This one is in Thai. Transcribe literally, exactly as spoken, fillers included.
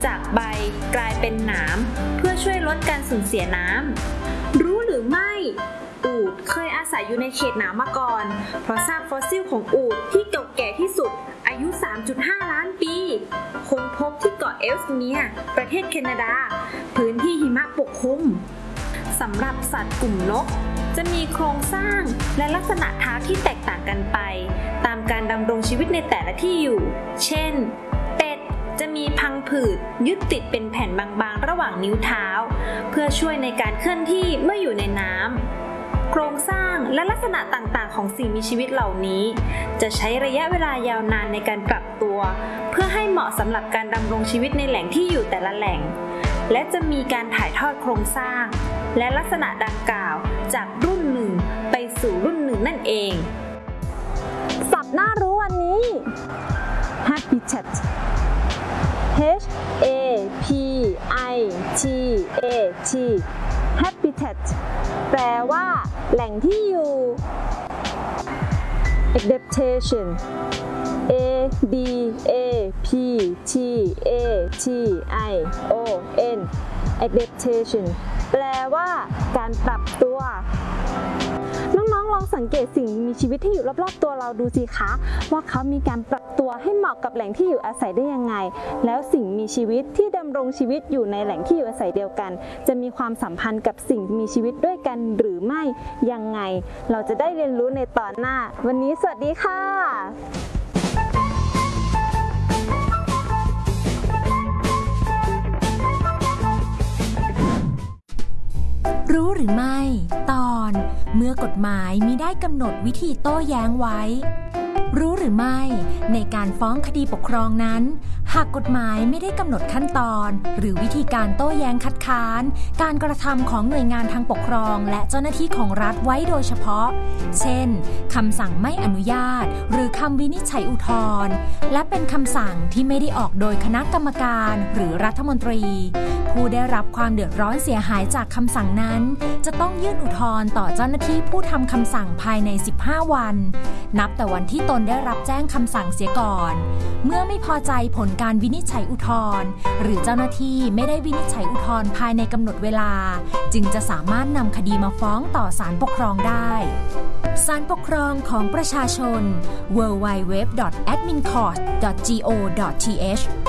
จากใบกลายเป็นหนามเพื่อช่วยลดการสูญเสียน้ำรู้หรือไม่อูฐเคยอาศัยอยู่ในเขตหนาวมาก่อนเพราะซากฟอสซิลของอูฐที่เก่าแก่ที่สุดอายุ สามจุดห้า ล้านปีค้นพบที่เกาะเอลส์เมียร์ประเทศแคนาดาพื้นที่หิมะปกคลุมสำหรับสัตว์กลุ่มนกจะมีโครงสร้างและลักษณะเท้าที่แตกต่างกันไปตามการดำรงชีวิตในแต่ละที่อยู่เช่นเป็ดจะมีพังผืดยึดติดเป็นแผ่นบางๆระหว่างนิ้วเท้าเพื่อช่วยในการเคลื่อนที่เมื่ออยู่ในน้ำโครงสร้างและลักษณะต่างๆของสิ่งมีชีวิตเหล่านี้จะใช้ระยะเวลายาวนานในการปรับตัวเพื่อให้เหมาะสำหรับการดำรงชีวิตในแหล่งที่อยู่แต่ละแหล่งและจะมีการถ่ายทอดโครงสร้างและลักษณะดังกล่าวจากรุ่นหนึ่งไปสู่รุ่นหนึ่งนั่นเองศัพท์น่ารู้วันนี้ Habitat H A P I T A T Habitat แปลว่าแหล่งที่อยู่ Adaptation A D A P T A T I O N Adaptation แปลว่าการปรับตัวน้องๆลองสังเกตสิ่งมีชีวิตที่อยู่รอบๆตัวเราดูสิคะว่าเขามีการปรับตัวให้เหมาะกับแหล่งที่อยู่อาศัยได้ยังไงแล้วสิ่งมีชีวิตที่ดำรงชีวิตอยู่ในแหล่งที่อยู่อาศัยเดียวกันจะมีความสัมพันธ์กับสิ่งมีชีวิตด้วยกันหรือไม่ยังไงเราจะได้เรียนรู้ในตอนหน้าวันนี้สวัสดีค่ะรู้หรือไม่ตอนเมื่อกฎหมายมิได้กำหนดวิธีโต้แย้งไว้รู้หรือไม่ในการฟ้องคดีปกครองนั้นหากกฎหมายไม่ได้กำหนดขั้นตอนหรือวิธีการโต้แย้งคัดค้านการกระทำของหน่วยงานทางปกครองและเจ้าหน้าที่ของรัฐไว้โดยเฉพาะเช่นคำสั่งไม่อนุญาตหรือคำวินิจฉัยอุทธรณ์และเป็นคำสั่งที่ไม่ได้ออกโดยคณะกรรมการหรือรัฐมนตรีผู้ได้รับความเดือดร้อนเสียหายจากคำสั่งนั้นจะต้องยื่นอุทธรณ์ต่อเจ้าหน้าที่ผู้ทำคำสั่งภายในสิบห้าวันนับแต่วันที่ตนได้รับแจ้งคำสั่งเสียก่อนเมื่อไม่พอใจผลการวินิจฉัยอุทธรณ์หรือเจ้าหน้าที่ไม่ได้วินิจฉัยอุทธรณ์ภายในกำหนดเวลาจึงจะสามารถนำคดีมาฟ้องต่อศาลปกครองได้ศาลปกครองของประชาชน ดับเบิลยู ดับเบิลยู ดับเบิลยู ดอท แอดมินคอร์ท ดอท จี โอ ดอท ที เอช